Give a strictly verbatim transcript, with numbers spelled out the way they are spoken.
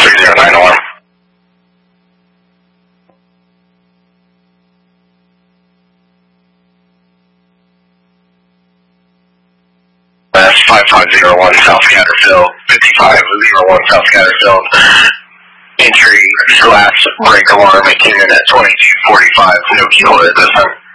three zero nine one. That's five five zero one South Scatterfield, fifty-five zero one South Scatterfield. Entry slash break alarm, it came in at twenty-two forty-five, no kilo at this time.